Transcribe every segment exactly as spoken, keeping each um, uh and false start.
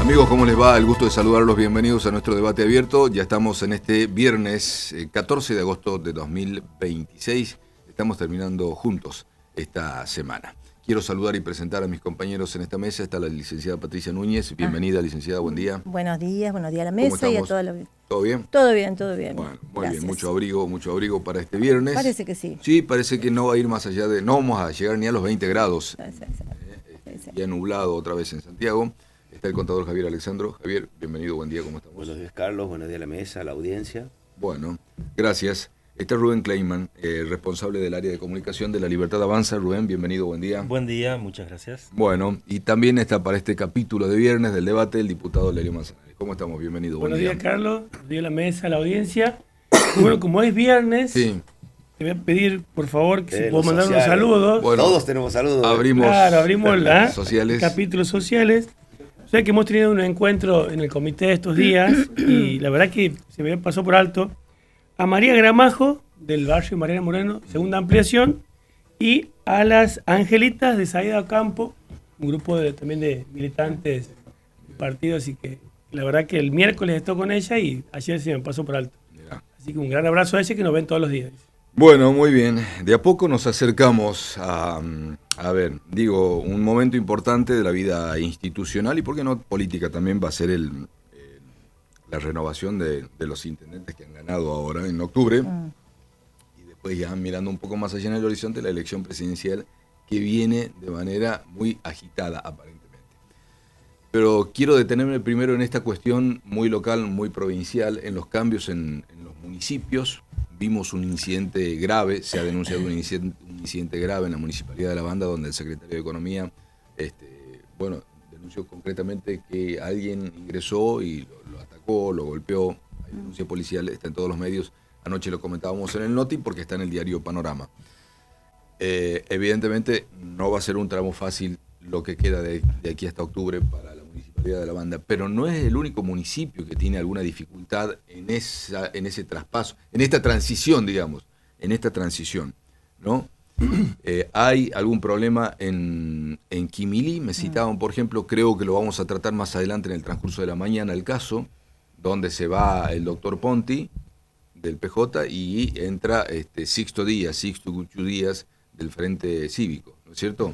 Amigos, ¿cómo les va? El gusto de saludarlos, bienvenidos a nuestro debate abierto. Ya estamos en este viernes eh, catorce de agosto de dos mil veintiséis. Estamos terminando juntos esta semana. Quiero saludar y presentar a mis compañeros en esta mesa. Está la licenciada Patricia Núñez. Bienvenida, ah. licenciada, buen día. Buenos días, buenos días a la mesa y a todos los... ¿Todo bien? Todo bien, todo bien. Bueno, muy Gracias. bien, mucho abrigo, mucho abrigo para este viernes. Parece que sí. Sí, parece que no va a ir más allá de... No vamos a llegar ni a los veinte grados. Sí, sí, sí. Eh, sí, sí. Ya nublado otra vez en Santiago. Está el contador Javier Alexandro. Javier, bienvenido, buen día, ¿cómo estamos? Buenos días, Carlos, buenos días a la mesa, a la audiencia. Bueno, gracias. Está Rubén Kleiman, eh, responsable del área de comunicación de La Libertad Avanza. Rubén, bienvenido, buen día. Buen día, muchas gracias. Bueno, y también está para este capítulo de viernes del debate el diputado Lelio Manzanares. ¿Cómo estamos? Bienvenido, Buenos buen día. días, Carlos. Buenos días a la mesa, a la audiencia. Bueno, como es viernes, sí. te voy a pedir, por favor, que eh, si puedo mandar sociales. unos saludos. Bueno, todos tenemos saludos. Abrimos, claro, abrimos la sociales. capítulos sociales. O sea que hemos tenido un encuentro en el comité estos días y la verdad que se me pasó por alto a María Gramajo, del barrio Mariana Moreno, segunda ampliación, y a las Angelitas de Saída Campo, un grupo de, también de militantes del partido, así que la verdad que el miércoles estuve con ella y ayer se me pasó por alto. Mirá. Así que un gran abrazo a ella que nos ven todos los días. Bueno, muy bien. De a poco nos acercamos a, a ver, digo, un momento importante de la vida institucional y, por qué no, política también va a ser el, eh, la renovación de, de los intendentes que han ganado ahora en octubre. Mm. Y después ya mirando un poco más allá en el horizonte, la elección presidencial que viene de manera muy agitada, aparentemente. Pero quiero detenerme primero en esta cuestión muy local, muy provincial, en los cambios en, en los municipios. Vimos un incidente grave, se ha denunciado un incidente, un incidente grave en la Municipalidad de La Banda, donde el secretario de Economía, este, bueno, denunció concretamente que alguien ingresó y lo, lo atacó, lo golpeó. Hay denuncia policial, está en todos los medios. Anoche lo comentábamos en el Noti porque está en el diario Panorama. Eh, evidentemente no va a ser un tramo fácil lo que queda de, de aquí hasta octubre para la Municipalidad de La Banda, pero no es el único municipio que tiene alguna dificultad en esa, en ese traspaso, en esta transición, digamos, en esta transición, ¿no? Eh, hay algún problema en, en Quimilí, me citaban, por ejemplo, creo que lo vamos a tratar más adelante en el transcurso de la mañana, el caso, donde se va el doctor Ponti del P J y entra este, Sixto Díaz, Sixto Guchu Díaz del Frente Cívico, ¿no es cierto?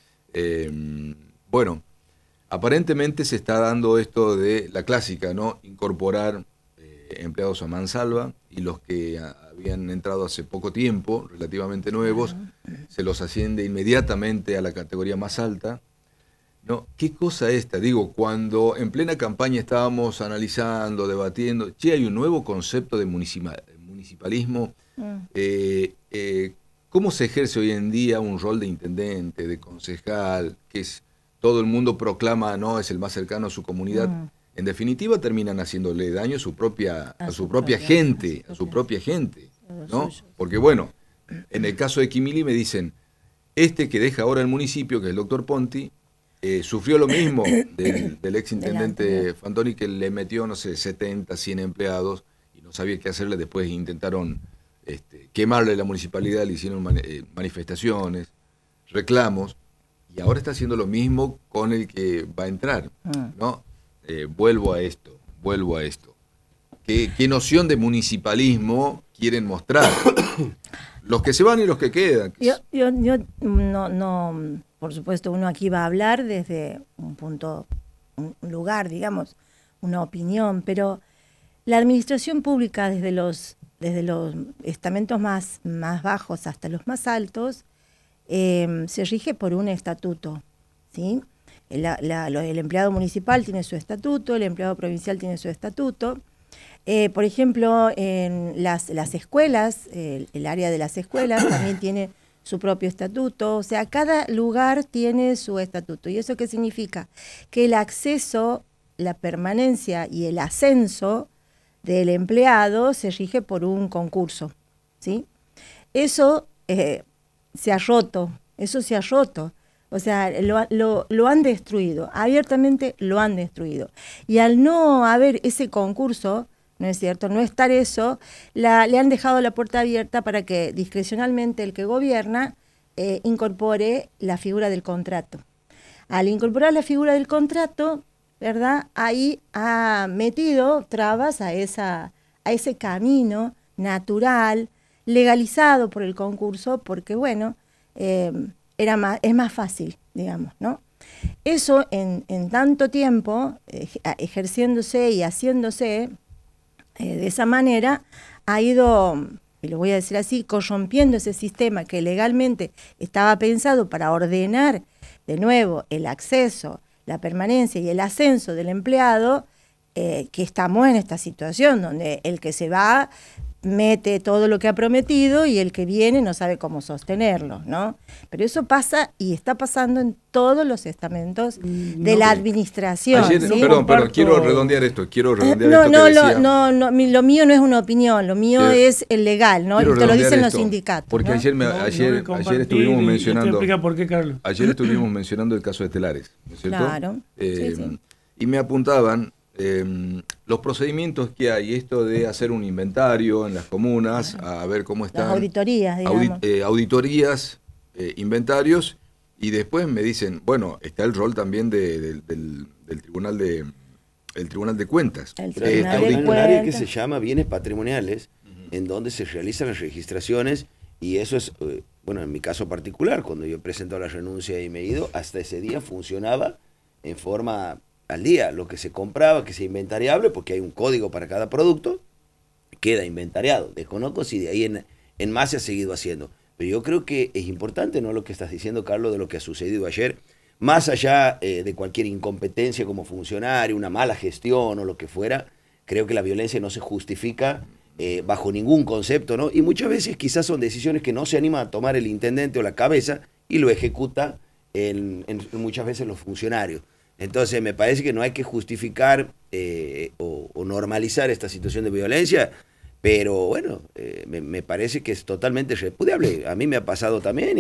Eh, bueno, aparentemente se está dando esto de la clásica, ¿no? Incorporar eh, empleados a mansalva y los que a, habían entrado hace poco tiempo, relativamente nuevos, se los asciende inmediatamente a la categoría más alta. ¿No? ¿Qué cosa esta? Digo, cuando en plena campaña estábamos analizando, debatiendo, che, hay un nuevo concepto de municipal, municipalismo. Mm. Eh, eh, ¿Cómo se ejerce hoy en día un rol de intendente, de concejal, que es todo el mundo proclama, no, es el más cercano a su comunidad? Mm. En definitiva terminan haciéndole daño a su propia, a, a su, su propia, propia gente, a su propia gente, ¿no? Porque bueno, en el caso de Quimilí me dicen, este que deja ahora el municipio, que es el doctor Ponti, eh, sufrió lo mismo del, del ex intendente Fantoni, que le metió, no sé, setenta, cien empleados y no sabía qué hacerle. Después intentaron este, quemarle la municipalidad, le hicieron man, eh, manifestaciones, reclamos, y ahora está haciendo lo mismo con el que va a entrar, ¿no? Eh, vuelvo a esto, vuelvo a esto. ¿Qué, qué noción de municipalismo quieren mostrar? Los que se van y los que quedan. Yo, yo, yo no, no, por supuesto, uno aquí va a hablar desde un punto, un lugar, digamos, una opinión, pero la administración pública desde los, desde los estamentos más, más bajos hasta los más altos eh, se rige por un estatuto, ¿sí? La, la, el empleado municipal tiene su estatuto, el empleado provincial tiene su estatuto. Eh, por ejemplo, en las, las escuelas, el, el área de las escuelas también tiene su propio estatuto. O sea, cada lugar tiene su estatuto. ¿Y eso qué significa? Que el acceso, la permanencia y el ascenso del empleado se rige por un concurso, ¿sí? Eso eh, se ha roto, eso se ha roto. O sea, lo, lo, lo han destruido, abiertamente lo han destruido. Y al no haber ese concurso, ¿no es cierto? No estar eso, la, le han dejado la puerta abierta para que discrecionalmente el que gobierna eh, incorpore la figura del contrato. Al incorporar la figura del contrato, ¿verdad? Ahí ha metido trabas a, esa, a ese camino natural, legalizado por el concurso, porque bueno, eh, era más, es más fácil, digamos, ¿no? Eso en, en tanto tiempo, eh, ejerciéndose y haciéndose eh, de esa manera, ha ido, y lo voy a decir así, corrompiendo ese sistema que legalmente estaba pensado para ordenar de nuevo el acceso, la permanencia y el ascenso del empleado, eh, que estamos en esta situación donde el que se va mete todo lo que ha prometido y el que viene no sabe cómo sostenerlo, ¿no? Pero eso pasa y está pasando en todos los estamentos de no, la administración. Ayer, ¿sí? Perdón, Comparto- perdón, quiero redondear esto, quiero redondear no, esto no, que lo, decía. no, no, mi- lo mío no es una opinión, lo mío Quiero- es el legal, ¿no? Y quiero te lo redondear dicen los esto, sindicatos. Porque ¿no? ayer, me- No, no ayer, voy a compartir ayer estuvimos y- y te mencionando... explica por qué, Carlos. Ayer estuvimos mencionando el caso de Telares, ¿no es cierto? Claro, Eh, sí, sí. Y me apuntaban eh, los procedimientos que hay, esto de hacer un inventario en las comunas, a ver cómo están. Las auditorías, digamos. audi- eh, auditorías, eh, inventarios, y después me dicen, bueno, está el rol también de- de- del, del tribunal de el Tribunal de Cuentas. El Pero hay, Tribunal hay de un área que Cuentas. se llama bienes patrimoniales, en donde se realizan las registraciones, y eso es, eh, bueno, en mi caso particular, cuando yo presento la renuncia y me he ido, hasta ese día funcionaba en forma al día. Lo que se compraba, que sea inventariable, porque hay un código para cada producto, queda inventariado. Desconozco si de ahí en, en más se ha seguido haciendo. Pero yo creo que es importante, ¿no?, lo que estás diciendo, Carlos, de lo que ha sucedido ayer, más allá eh, de cualquier incompetencia como funcionario, una mala gestión o lo que fuera. Creo que la violencia no se justifica eh, bajo ningún concepto, ¿no? Y muchas veces quizás son decisiones que no se anima a tomar el intendente o la cabeza y lo ejecuta en, en, en muchas veces los funcionarios. Entonces me parece que no hay que justificar eh, o, o normalizar esta situación de violencia, pero bueno, eh, me, me parece que es totalmente repudiable. A mí me ha pasado también.